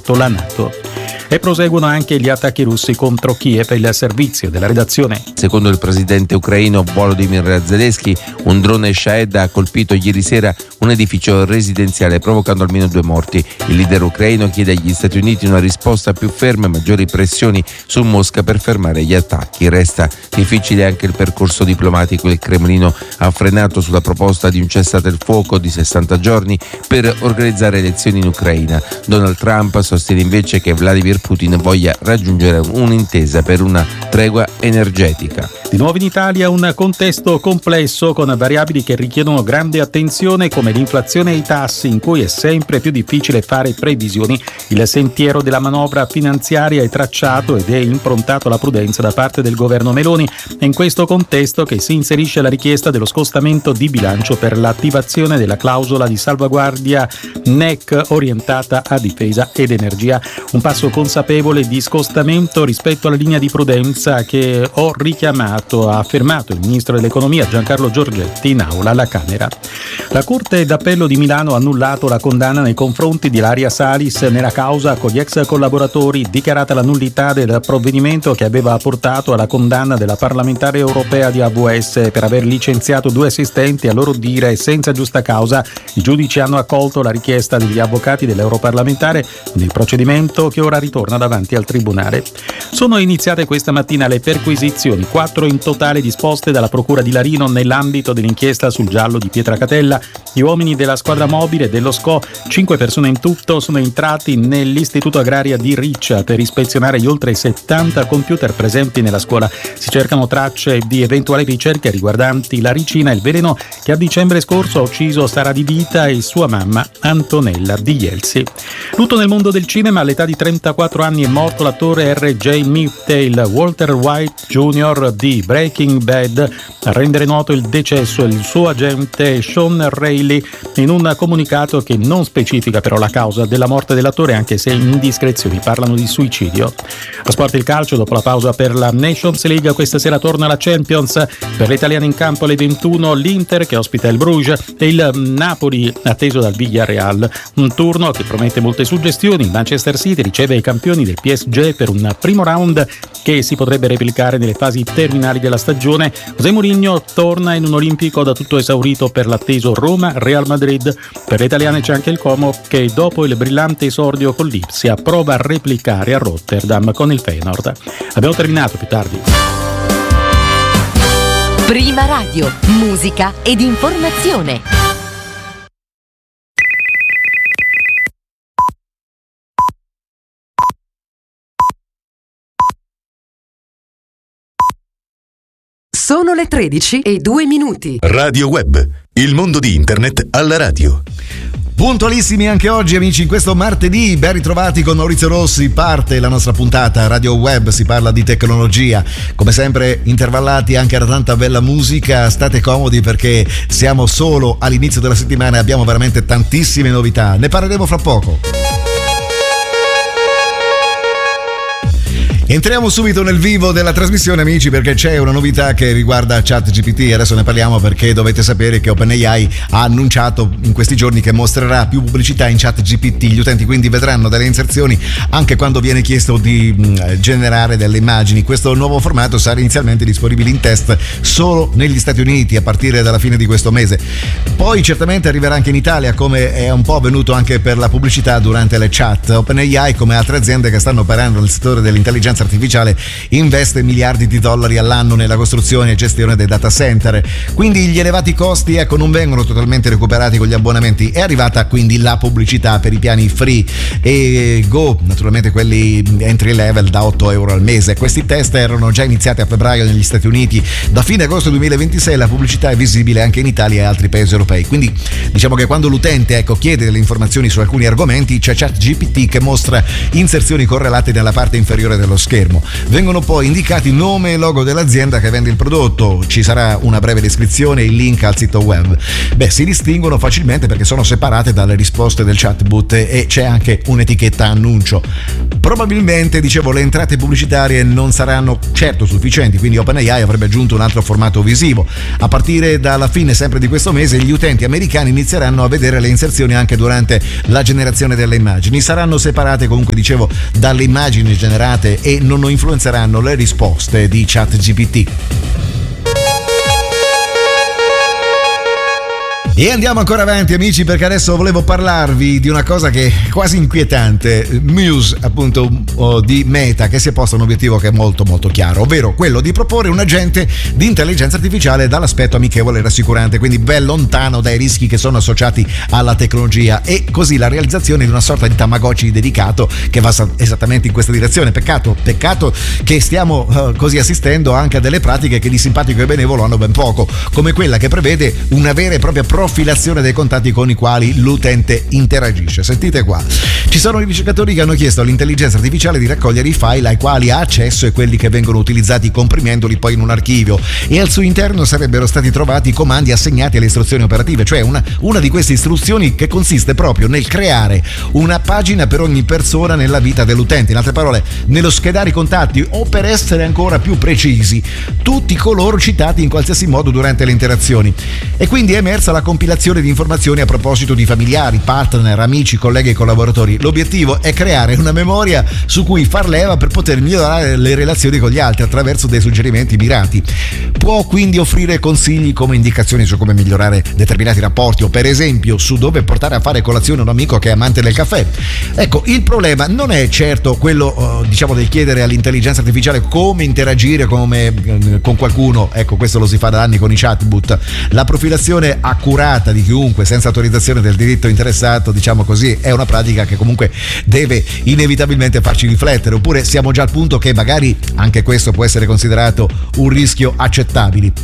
firmato la NATO. E proseguono anche gli attacchi russi contro Kiev. Il servizio della redazione. Secondo il presidente ucraino Volodymyr Zelensky, un drone Shahed ha colpito ieri sera un edificio residenziale provocando almeno 2 morti. Il leader ucraino chiede agli Stati Uniti una risposta più ferma e maggiori pressioni su Mosca per fermare gli attacchi. Resta difficile anche il percorso diplomatico. Il Cremlino ha frenato sulla proposta di un cessate il fuoco di 60 giorni per organizzare elezioni in Ucraina. Donald Trump sostiene invece che Vladimir Putin voglia raggiungere un'intesa per una tregua energetica. Di nuovo in Italia un contesto complesso con variabili che richiedono grande attenzione come l'inflazione e i tassi, in cui è sempre più difficile fare previsioni. Il sentiero della manovra finanziaria è tracciato ed è improntato alla prudenza da parte del governo Meloni. È in questo contesto che si inserisce la richiesta dello scostamento di bilancio per l'attivazione della clausola di salvaguardia NEC orientata a difesa ed energia. Un passo consapevole di scostamento rispetto alla linea di prudenza che ho richiamato, ha affermato il ministro dell'economia Giancarlo Giorgetti in aula alla Camera. La Corte d'Appello di Milano ha annullato la condanna nei confronti di Ilaria Salis nella causa con gli ex collaboratori, dichiarata la nullità del provvedimento che aveva portato alla condanna della parlamentare europea di AVS per aver licenziato 2 assistenti, a loro dire senza giusta causa. I giudici hanno accolto la richiesta degli avvocati dell'europarlamentare nel procedimento che ora ritorna davanti al tribunale. Sono iniziate questa mattina le perquisizioni, 4 in totale disposte dalla Procura di Larino nell'ambito dell'inchiesta sul giallo di Pietracatella. Gli uomini della squadra mobile dello SCO, 5 persone in tutto, sono entrati nell'Istituto Agraria di Riccia per ispezionare gli oltre 70 computer presenti nella scuola. Si cercano tracce di eventuali ricerche riguardanti la ricina, il veleno che a dicembre scorso ha ucciso Sara Di Vita e sua mamma Antonella Di Jelsi. Lutto nel mondo del cinema. All'età di 34 anni è morto l'attore R.J. Miftail. Walter White Jr. di Breaking Bad a rendere noto il decesso il suo agente Sean Reilly in un comunicato che non specifica però la causa della morte dell'attore, anche se indiscrezioni parlano di suicidio. A sport il calcio, dopo la pausa per la Nations League, questa sera torna la Champions. Per le italiane in campo alle 21 l'Inter che ospita il Bruges e il Napoli atteso dal Villarreal. Un turno che promette molte suggestioni. Manchester City riceve i campioni del PSG per un primo round che si potrebbe replicare nelle fasi terminali della stagione. José Mourinho torna in un olimpico da tutto esaurito per l'atteso Roma-Real Madrid. Per le italiane c'è anche il Como che dopo il brillante esordio con l'Ipsia prova a replicare a Rotterdam con il Feyenoord. Abbiamo terminato, più tardi. Prima Radio, musica ed informazione. Sono le 13:02. Radio Web, il mondo di internet alla radio. Puntualissimi anche oggi, amici, in questo martedì. Ben ritrovati con Maurizio Rossi. Parte la nostra puntata Radio Web, si parla di tecnologia, come sempre intervallati anche da tanta bella musica. State comodi perché siamo solo all'inizio della settimana e abbiamo veramente tantissime novità. Ne parleremo fra poco. Entriamo subito nel vivo della trasmissione, amici, perché c'è una novità che riguarda ChatGPT. Adesso ne parliamo perché dovete sapere che OpenAI ha annunciato in questi giorni che mostrerà più pubblicità in ChatGPT. Gli utenti quindi vedranno delle inserzioni anche quando viene chiesto di generare delle immagini. Questo nuovo formato sarà inizialmente disponibile in test solo negli Stati Uniti a partire dalla fine di questo mese. Poi certamente arriverà anche in Italia, come è un po' avvenuto anche per la pubblicità durante le chat. OpenAI, come altre aziende che stanno operando nel settore dell'intelligenza artificiale, investe miliardi di dollari all'anno nella costruzione e gestione dei data center. Quindi gli elevati costi non vengono totalmente recuperati con gli abbonamenti. È arrivata quindi la pubblicità per i piani free e Go, naturalmente quelli entry level da €8 al mese. Questi test erano già iniziati a febbraio negli Stati Uniti. Da fine agosto 2026 la pubblicità è visibile anche in Italia e altri paesi europei. Quindi diciamo che quando l'utente chiede delle informazioni su alcuni argomenti, c'è ChatGPT che mostra inserzioni correlate nella parte inferiore dello schermo. Vengono poi indicati nome e logo dell'azienda che vende il prodotto, ci sarà una breve descrizione e il link al sito web. Si distinguono facilmente perché sono separate dalle risposte del chatbot e c'è anche un'etichetta annuncio. Probabilmente, dicevo, le entrate pubblicitarie non saranno certo sufficienti, quindi OpenAI avrebbe aggiunto un altro formato visivo. A partire dalla fine sempre di questo mese gli utenti americani inizieranno a vedere le inserzioni anche durante la generazione delle immagini. Saranno separate, comunque dicevo, dalle immagini generate e non influenzeranno le risposte di ChatGPT. E andiamo ancora avanti, amici, perché adesso volevo parlarvi di una cosa che è quasi inquietante. Muse, appunto, di Meta, che si è posto un obiettivo che è molto molto chiaro, ovvero quello di proporre un agente di intelligenza artificiale dall'aspetto amichevole e rassicurante, quindi ben lontano dai rischi che sono associati alla tecnologia, e così la realizzazione di una sorta di Tamagotchi dedicato che va esattamente in questa direzione. Peccato che stiamo così assistendo anche a delle pratiche che di simpatico e benevolo hanno ben poco, come quella che prevede una vera e propria profilazione dei contatti con i quali l'utente interagisce. Sentite qua, ci sono i ricercatori che hanno chiesto all'intelligenza artificiale di raccogliere i file ai quali ha accesso e quelli che vengono utilizzati comprimendoli poi in un archivio, e al suo interno sarebbero stati trovati i comandi assegnati alle istruzioni operative, cioè una di queste istruzioni che consiste proprio nel creare una pagina per ogni persona nella vita dell'utente, in altre parole nello schedare i contatti, o per essere ancora più precisi tutti coloro citati in qualsiasi modo durante le interazioni. E quindi è emersa la compilazione di informazioni a proposito di familiari, partner, amici, colleghi e collaboratori. L'obiettivo è creare una memoria su cui far leva per poter migliorare le relazioni con gli altri attraverso dei suggerimenti mirati. Può quindi offrire consigli come indicazioni su come migliorare determinati rapporti, o per esempio su dove portare a fare colazione un amico che è amante del caffè. Ecco, il problema non è certo quello del chiedere all'intelligenza artificiale come interagire con qualcuno. Ecco, questo lo si fa da anni con i chatbot. La profilazione accurata di chiunque senza autorizzazione del diritto interessato, diciamo così, è una pratica che comunque deve inevitabilmente farci riflettere. Oppure siamo già al punto che magari anche questo può essere considerato un rischio accettabile.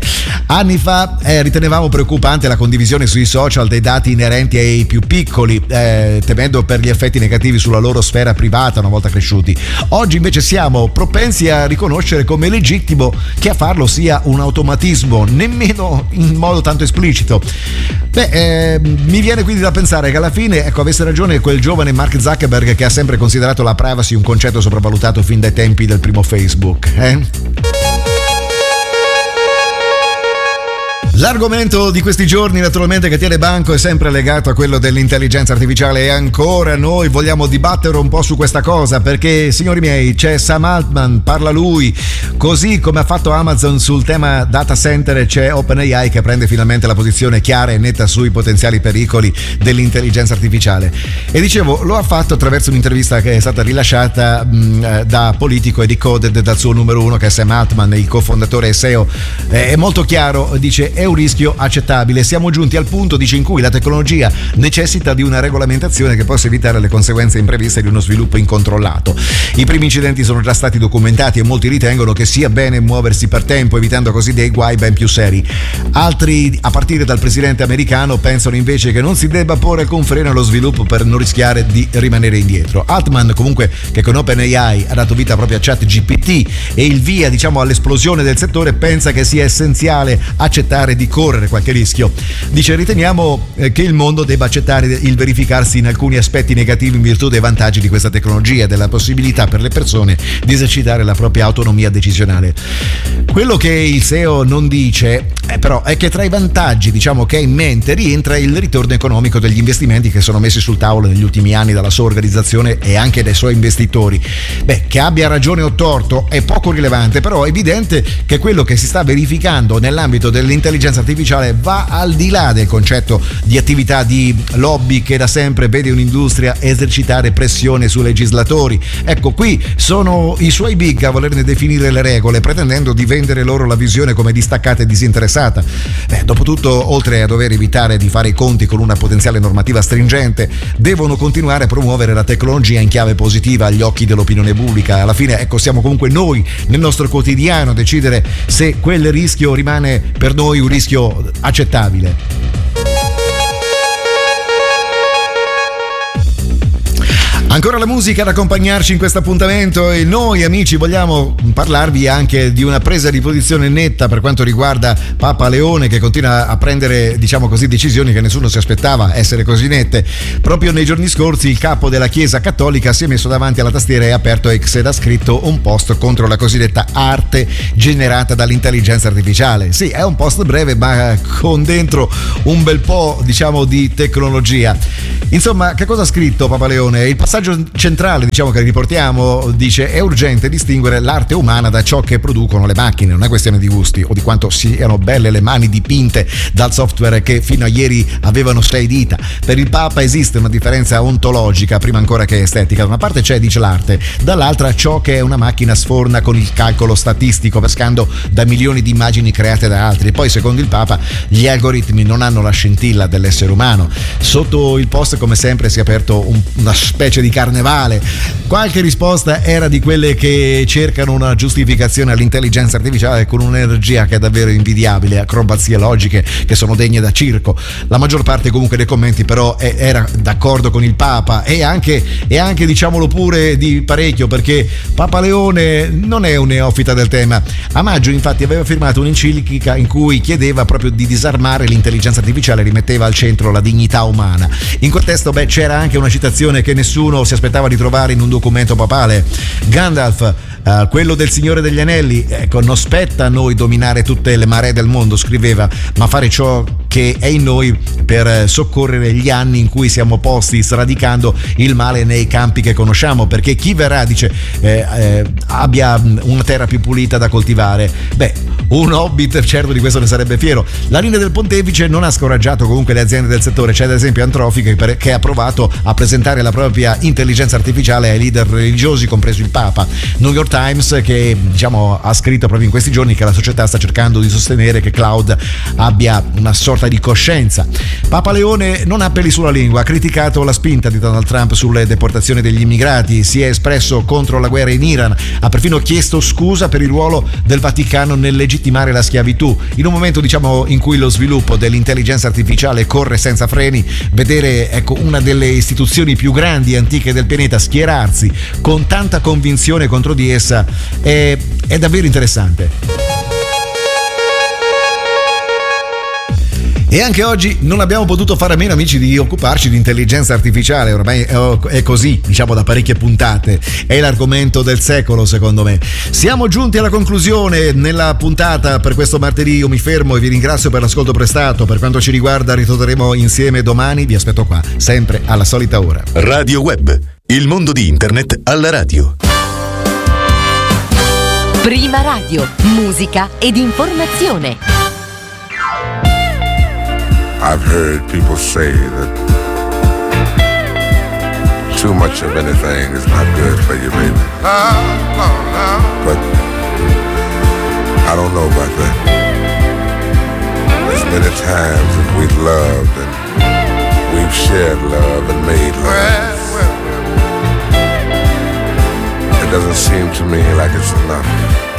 Anni fa ritenevamo preoccupante la condivisione sui social dei dati inerenti ai più piccoli, temendo per gli effetti negativi sulla loro sfera privata una volta cresciuti. Oggi invece siamo propensi a riconoscere come legittimo che a farlo sia un automatismo, nemmeno in modo tanto esplicito. Mi viene quindi da pensare che alla fine, avesse ragione quel giovane Mark Zuckerberg che ha sempre considerato la privacy un concetto sopravvalutato fin dai tempi del primo Facebook. L'argomento di questi giorni, naturalmente, che tiene banco è sempre legato a quello dell'intelligenza artificiale, e ancora noi vogliamo dibattere un po' su questa cosa, perché, signori miei, c'è Sam Altman, parla lui, così come ha fatto Amazon sul tema data center, c'è OpenAI che prende finalmente la posizione chiara e netta sui potenziali pericoli dell'intelligenza artificiale. E dicevo, lo ha fatto attraverso un'intervista che è stata rilasciata da Politico e Decoded dal suo numero uno, che è Sam Altman, il cofondatore e CEO. È molto chiaro, dice: è un rischio accettabile. Siamo giunti al punto, dice, in cui la tecnologia necessita di una regolamentazione che possa evitare le conseguenze impreviste di uno sviluppo incontrollato. I primi incidenti sono già stati documentati e molti ritengono che sia bene muoversi per tempo, evitando così dei guai ben più seri. Altri, a partire dal presidente americano, pensano invece che non si debba porre alcun freno allo sviluppo per non rischiare di rimanere indietro. Altman, comunque, che con OpenAI ha dato vita proprio a ChatGPT e il via, all'esplosione del settore, pensa che sia essenziale accettare di correre qualche rischio. Dice: riteniamo che il mondo debba accettare il verificarsi in alcuni aspetti negativi in virtù dei vantaggi di questa tecnologia e della possibilità per le persone di esercitare la propria autonomia decisionale. Quello che il CEO non dice però è che tra i vantaggi, che ha in mente, rientra il ritorno economico degli investimenti che sono messi sul tavolo negli ultimi anni dalla sua organizzazione e anche dai suoi investitori. Che abbia ragione o torto è poco rilevante, però è evidente che quello che si sta verificando nell'ambito dell'intelligenza artificiale va al di là del concetto di attività di lobby che da sempre vede un'industria esercitare pressione sui legislatori. Ecco, qui sono i suoi big a volerne definire le regole, pretendendo di vendere loro la visione come distaccata e disinteressata. Dopotutto, oltre a dover evitare di fare i conti con una potenziale normativa stringente, devono continuare a promuovere la tecnologia in chiave positiva agli occhi dell'opinione pubblica. Alla fine, siamo comunque noi nel nostro quotidiano a decidere se quel rischio rimane per noi un rischio accettabile. Ancora la musica ad accompagnarci in questo appuntamento e noi amici vogliamo parlarvi anche di una presa di posizione netta per quanto riguarda Papa Leone, che continua a prendere, diciamo così, decisioni che nessuno si aspettava essere così nette. Proprio nei giorni scorsi il capo della Chiesa Cattolica si è messo davanti alla tastiera e ha aperto X ed ha scritto un post contro la cosiddetta arte generata dall'intelligenza artificiale. Sì, è un post breve ma con dentro un bel po', diciamo, di tecnologia. Insomma, che cosa ha scritto Papa Leone? Il passaggio centrale, diciamo, che riportiamo, dice: è urgente distinguere l'arte umana da ciò che producono le macchine. Non è questione di gusti o di quanto siano belle le mani dipinte dal software che fino a ieri avevano 6 dita. Per il Papa esiste una differenza ontologica prima ancora che estetica. Da una parte c'è, dice, l'arte, dall'altra ciò che una macchina sforna con il calcolo statistico, pescando da milioni di immagini create da altri. Poi, secondo il Papa, gli algoritmi non hanno la scintilla dell'essere umano. Sotto il post, come sempre, si è aperto una specie di carnevale. Qualche risposta era di quelle che cercano una giustificazione all'intelligenza artificiale con un'energia che è davvero invidiabile, acrobazie logiche che sono degne da circo. La maggior parte comunque dei commenti però era d'accordo con il Papa e anche diciamolo pure di parecchio, perché Papa Leone non è un neofita del tema. A maggio infatti aveva firmato un'enciclica in cui chiedeva proprio di disarmare l'intelligenza artificiale e rimetteva al centro la dignità umana. In quel testo c'era anche una citazione che nessuno si aspettava di trovare in un documento papale. Gandalf, quello del Signore degli Anelli, ecco, non spetta a noi dominare tutte le maree del mondo, scriveva, ma fare ciò che è in noi per soccorrere gli anni in cui siamo posti sradicando il male nei campi che conosciamo, perché chi verrà, dice, abbia una terra più pulita da coltivare. Un hobbit certo di questo ne sarebbe fiero. La linea del pontefice non ha scoraggiato comunque le aziende del settore. C'è ad esempio Anthropic che ha provato a presentare la propria intelligenza artificiale ai leader religiosi, compreso il Papa. New York Times, che diciamo ha scritto proprio in questi giorni che la società sta cercando di sostenere che Cloud abbia una sorta di coscienza. Papa Leone non ha peli sulla lingua, ha criticato la spinta di Donald Trump sulle deportazioni degli immigrati, si è espresso contro la guerra in Iran, ha perfino chiesto scusa per il ruolo del Vaticano nel legittimare la schiavitù. In un momento, diciamo, in cui lo sviluppo dell'intelligenza artificiale corre senza freni, vedere, ecco, una delle istituzioni più grandi e antiche del pianeta schierarsi con tanta convinzione contro di essa è davvero interessante. E anche oggi non abbiamo potuto fare a meno, amici, di occuparci di intelligenza artificiale. Ormai è così, diciamo, da parecchie puntate. È l'argomento del secolo, secondo me. Siamo giunti alla conclusione nella puntata per questo martedì. Io mi fermo e vi ringrazio per l'ascolto prestato. Per quanto ci riguarda, ritorneremo insieme domani. Vi aspetto qua, sempre alla solita ora. Radio Web, il mondo di internet alla radio. Prima Radio, musica ed informazione. I've heard people say that too much of anything is not good for you, baby. But I don't know about that. There's many times that we've loved and we've shared love and made love. It doesn't seem to me like it's enough.